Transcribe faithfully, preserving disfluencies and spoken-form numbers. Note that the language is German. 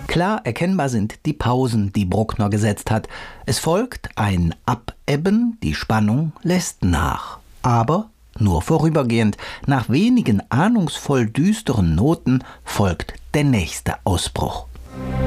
Klar erkennbar sind die Pausen, die Bruckner gesetzt hat. Es folgt ein Abebben, die Spannung lässt nach. Aber nur vorübergehend. Nach wenigen ahnungsvoll düsteren Noten folgt der nächste Ausbruch.